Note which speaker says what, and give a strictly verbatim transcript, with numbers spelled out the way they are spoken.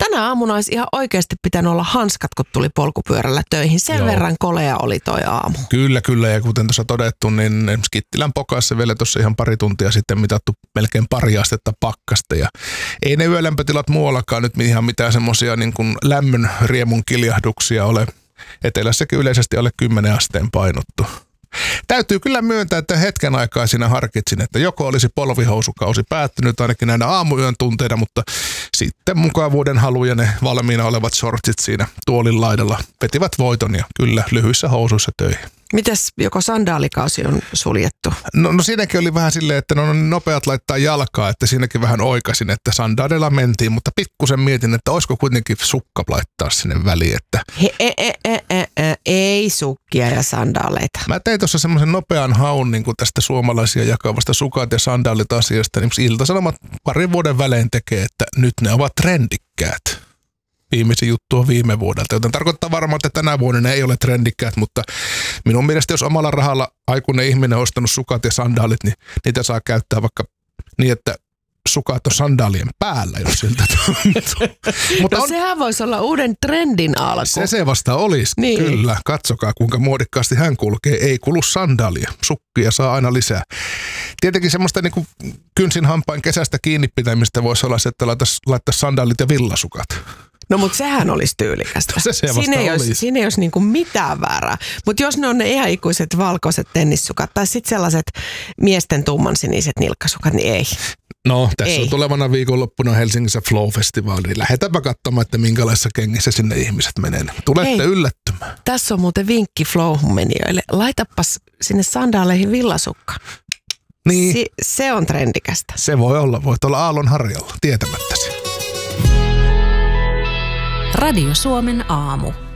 Speaker 1: tänä aamuna olisi ihan oikeasti pitänyt olla hanskat, kun tuli polkupyörällä töihin. Sen Joo. verran kolea oli toi aamu.
Speaker 2: Kyllä, kyllä. Ja kuten tuossa todettu, niin Kittilän pokaassa vielä tuossa ihan pari tuntia sitten mitattu melkein pari astetta pakkasta. Ja ei ne yölämpötilat muuallakaan nyt ihan mitään semmoisia niin kuin lämmön riemun kiljahduksia ole. Etelässäkin yleisesti alle kymmenen asteen painottu. Täytyy kyllä myöntää, että hetken aikaa siinä harkitsin, että joko olisi polvihousukausi päättynyt ainakin näinä aamuyön tunteina, mutta sitten mukavuuden halu ja ne valmiina olevat shortsit siinä tuolin laidalla vetivät voiton ja kyllä lyhyissä housuissa töihin.
Speaker 1: Mites joko sandaalikausi on suljettu?
Speaker 2: No, no siinäkin oli vähän silleen, että no nopeat laittaa jalkaa, että siinäkin vähän oikasin, että sandaaleilla mentiin, mutta pikkusen mietin, että olisiko kuitenkin sukka laittaa sinne väliin. Että
Speaker 1: He, e, e, e, e, e, ei sukkia ja sandaaleita.
Speaker 2: Mä tein tuossa semmoisen nopean haun niin kuin tästä suomalaisia jakavasta sukat ja sandaalit asiasta, niin Ilta-Sanomat parin vuoden välein tekee, että nyt ne ovat trendikkäät. Viimeisin juttu on viime vuodelta, joten tarkoittaa varmaan, että tänä vuonna ne ei ole trendikkäät, mutta minun mielestä jos omalla rahalla aikuinen ihminen on ostanut sukat ja sandaalit, niin niitä saa käyttää vaikka niin, että sukat on sandaalien päällä, jos siltä tuntuu.
Speaker 1: Mutta no on, sehän voisi olla uuden trendin alku.
Speaker 2: Se se vasta olisi,
Speaker 1: niin.
Speaker 2: Kyllä. Katsokaa, kuinka muodikkaasti hän kulkee. Ei kulu sandaalia, sukkia saa aina lisää. Tietenkin semmoista niin kuin kynsin hampain kesästä kiinni pitämistä voisi olla se, että laittaisi sandaalit ja villasukat.
Speaker 1: No mutta sehän olisi tyylikästä.
Speaker 2: Se se
Speaker 1: siinä, ei olisi, siinä ei olisi niinku mitään väärää. Mutta jos ne on ne ihan ikuiset valkoiset tennissukat tai sitten sellaiset miesten tummansiniset nilkkasukat, niin ei.
Speaker 2: No, tässä
Speaker 1: ei.
Speaker 2: on tulevana viikonloppuna Helsingissä Flow-festivaali, niin lähdetäänpä katsomaan, että minkälaisissa kengissä sinne ihmiset menee. Tulette ei. yllättymään.
Speaker 1: Tässä on muuten vinkki Flow-menijöille. Laitapas sinne sandaaleihin villasukka.
Speaker 2: Niin.
Speaker 1: Si- se on trendikästä.
Speaker 2: Se voi olla. Voit olla aallon harjalla, tietämättäsi.
Speaker 3: Radio Suomen aamu.